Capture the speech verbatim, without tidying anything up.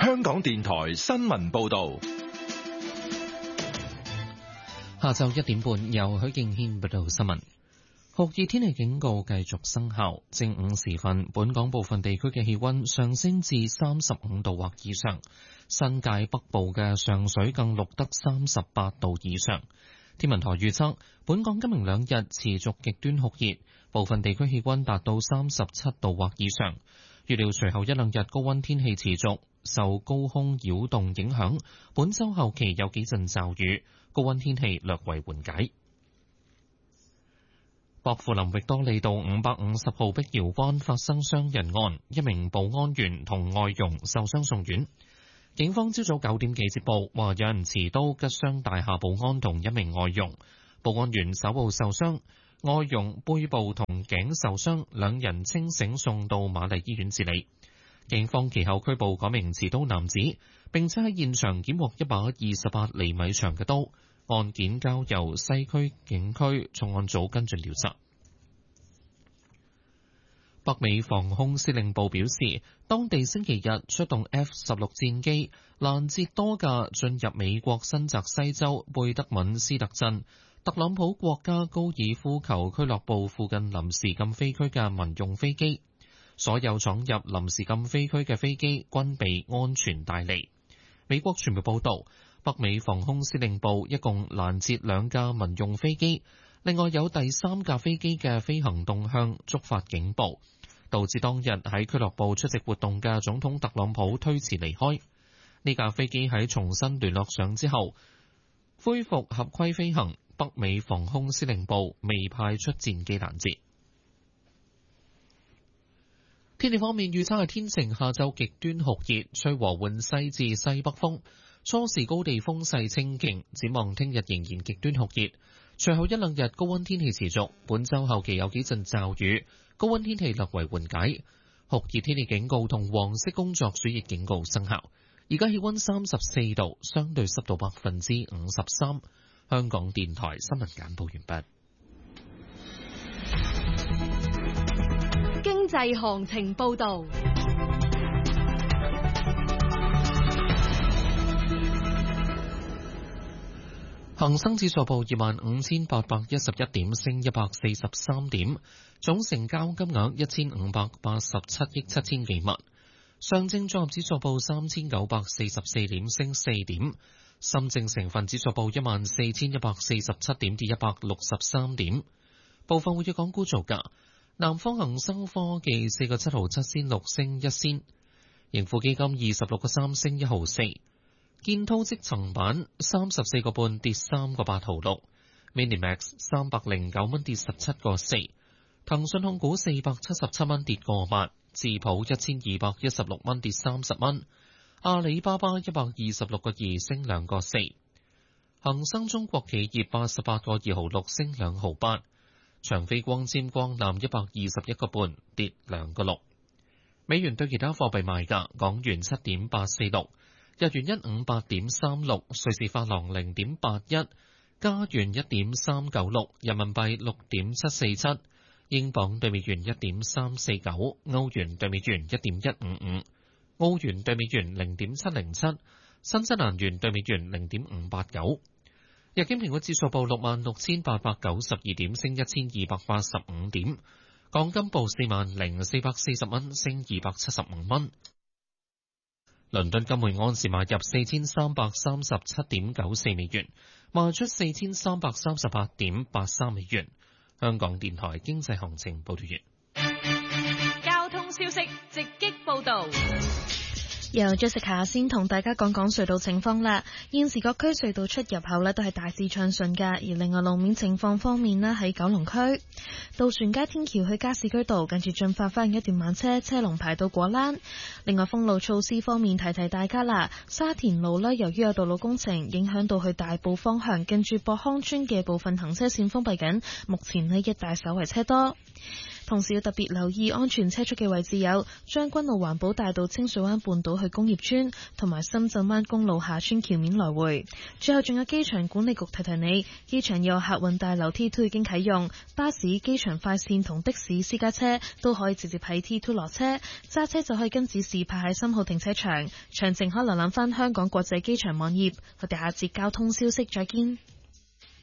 香港電台新聞報道。 下晝一點半，由許敬軒報道新聞。酷熱天氣警告繼續生效。正午時分，本港部分地區嘅氣溫上升至三十五度或以上，新界北部嘅上水更錄得三十八度以上。天文台預測，本港今明兩日持續極端酷熱，部分地區氣溫達到三十七度或以上。預料隨後一兩日高溫天氣持續，受高空擾動影響，本週後期有幾陣驟雨，高溫天氣略為緩解。薄扶林域多利道五百五十號碧瑤灣發生傷人案，一名保安員同外傭受傷送院。警方朝早九點幾接報，話有人持刀拮傷大廈保安同一名外傭，保安員手部受傷，外傭背部同頸受傷，兩人清醒送到瑪麗醫院治理。警方其後拘捕嗰名持刀男子，並且喺現場檢獲一把二十八厘米長嘅刀。案件交由西區警區重案組跟進調查。北美防空司令部表示，當地星期日出動 F 十六戰機攔截多架進入美國新澤西州貝德敏斯特鎮特朗普國家高爾夫球俱樂部附近臨時禁飛區嘅民用飛機。所有闖入臨時禁飛區嘅飛機均被安全帶離。美國傳媒報道，北美防空司令部一共攔截兩架民用飛機，另外有第三架飛機嘅飛行動向觸發警報，導致當日喺俱樂部出席活動嘅總統特朗普推遲離開。呢架飛機喺重新聯絡上之後，恢復合規飛行。北美防空司令部未派出戰機攔截。天氣方面預測係天晴，下晝極端酷熱，吹和緩西至西北風。初時高地風勢清勁，展望聽日仍然極端酷熱，隨後一兩日高溫天氣持續，本週後期有幾陣驟雨，高溫天氣略為緩解。酷熱天氣警告同黃色工作暑熱警告生效。而家氣溫三十四度，相對濕度百分之五十三。香港電台新聞簡報完畢。 經濟行情報道。 恒生指數報二萬五千八百一十一點，升一百四十三點，總成交金額一千五百八十七億七千幾萬。上證綜合指數報三千九百四十四點，升四點。深證成分指數報一萬四千一百四十七點，跌一百六十三點。部分活躍港股造價：南方恒生科技四個七毫七仙六升一仙，盈富基金二十六個三升一毫四。建滔積層板三十四個半跌三個八毫六 ，Minimax 三百零九蚊跌十七個四，騰訊控股四百七十七蚊跌個八，智普一千二百一十六蚊跌三十蚊，阿里巴巴一百二十六個二升兩個四，恒生中國企業八十八個二毫六升兩毫八，長飛光纖光纜一百二十一個半跌兩個六。美元對其他貨幣賣價：港元七點八四六。日元一五八點三六，瑞士法郎零點八一，加元一點三九六，人民幣六點七四七，英鎊對美元一點三四九，歐元對美元一點一五五，澳元對美元零點七零七，新西蘭元對美元零點五八九。日經平均指數報六萬六千八百九十二點，升一千二百八十五點。港金報四萬零四百四十蚊，升二百七十五蚊。倫敦金每盎司買入四千三百三十七點九四美元，賣出四千三百三十八點八三美元。香港電台經濟行情報道完。 交通消息直擊報道。 由 Jessica 先同大家講講隧道情況啦。現時各區隧道出入口呢都係大致暢順㗎。而另外路面情況方面呢，喺九龍區渡船街天橋去加士居道，近住進發翻一段慢車，車龍排到果欄。另外封路措施方面，提提大家啦。沙田路呢，由於有道路工程，影響到去大埔方向，近住博康村嘅部分行車線封閉緊，目前呢一帶稍為車多。 同時要特別留意安全車速嘅位置有將軍澳環保大道清水灣半島去工業村，同埋深圳灣公路下村橋面來回。最後仲有機場管理局提提你，機場有客運大樓 T 二 已經啟用，巴士、機場快線同的士、私家車都可以直接喺 T 二落車，揸車就可以跟指示泊喺三號停車場。詳情可瀏覽翻香港國際機場網頁。我哋下節交通消息再見。